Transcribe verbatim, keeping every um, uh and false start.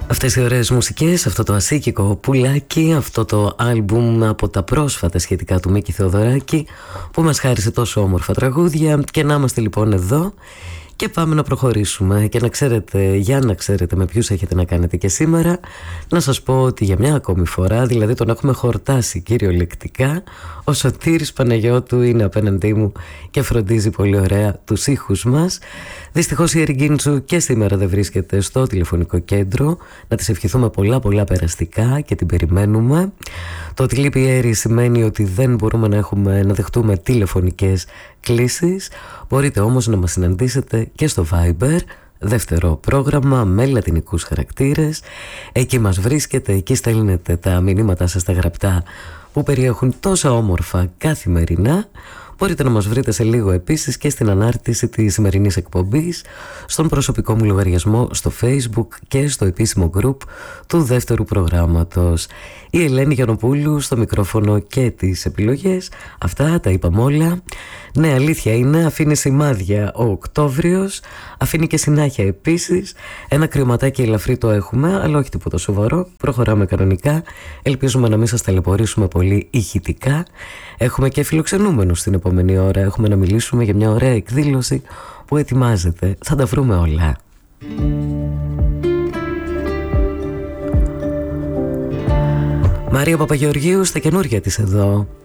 Αυτές οι ωραίες μουσικές, αυτό το ασίκικο πουλάκι, αυτό το άλμπουμ από τα πρόσφατα σχετικά του Μίκη Θεοδωράκη, που μας χάρισε τόσο όμορφα τραγούδια. Και να είμαστε λοιπόν εδώ και πάμε να προχωρήσουμε. Και να ξέρετε, για να ξέρετε με ποιους έχετε να κάνετε και σήμερα, να σας πω ότι για μια ακόμη φορά, δηλαδή τον έχουμε χορτάσει κυριολεκτικά, ο Σωτήρης Παναγιώτου είναι απέναντί μου και φροντίζει πολύ ωραία τους ήχους μας. Δυστυχώς η Ερυγκίντσου και σήμερα δεν βρίσκεται στο τηλεφωνικό κέντρο. Να της ευχηθούμε πολλά πολλά περαστικά και την περιμένουμε. Το ότι λείπει η Έρη σημαίνει ότι δεν μπορούμε να, έχουμε, να δεχτούμε τηλεφωνικές κλήσεις. Μπορείτε όμως να μας συναντήσετε και στο Viber, δεύτερο πρόγραμμα με λατινικούς χαρακτήρες. Εκεί μας βρίσκετε, εκεί στέλνετε τα μηνύματά σας τα γραπτά που περιέχουν τόσα όμορφα καθημερινά. Μπορείτε να μας βρείτε σε λίγο επίσης και στην ανάρτηση της σημερινής εκπομπής, στον προσωπικό μου λογαριασμό στο Facebook και στο επίσημο group του δεύτερου προγράμματος. Η Ελένη Γιαννοπούλου στο μικρόφωνο και τις επιλογές. Αυτά τα είπαμε όλα. Ναι, αλήθεια είναι, αφήνει σημάδια ο Οκτώβριος, αφήνει και συνάχεια επίσης. Ένα κρυωματάκι ελαφρύ το έχουμε, αλλά όχι τίποτα σοβαρό. Προχωράμε κανονικά. Ελπίζουμε να μην σας ταλαιπωρήσουμε πολύ ηχητικά. Έχουμε και φιλοξενούμενους στην επόμενη ώρα. Έχουμε να μιλήσουμε για μια ωραία εκδήλωση που ετοιμάζεται. Θα τα βρούμε όλα. Μαρία Παπαγεωργίου στα καινούργια της εδώ.